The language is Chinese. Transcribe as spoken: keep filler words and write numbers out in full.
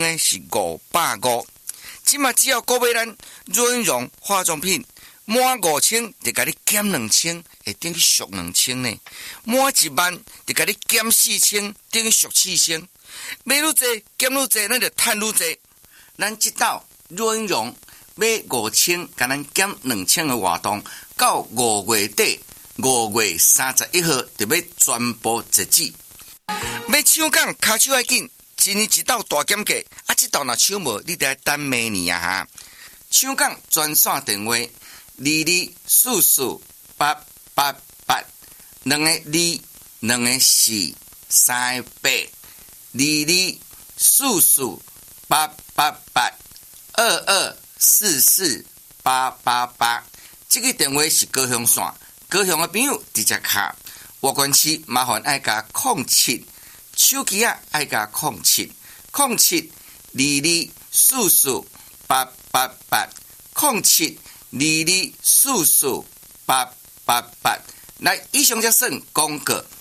呢是五百五。即嘛只要购买咱润绒化妆品满五千，就甲你减两千，会等于俗两千呢。满一万就甲你减四千，等于俗四千。买愈济减愈济，咱就赚愈济。咱即道润绒买五千，甲咱减两千的活动，到五月底，五月三十一号就要全部截止。要抢讲卡手要紧，一年一道大减价，啊！这道若抢无，你得等明年啊哈！抢讲专线电话：二二四四八八八，两个二，两个四，三个八，二二四四八八八，二二四四八八八。这个电话是高雄线，高雄的朋友直接卡。外关市麻烦爱加空七。手机啊，爱加空七空七二二四四八八八空七二二四四八八八。来，以上就算广告。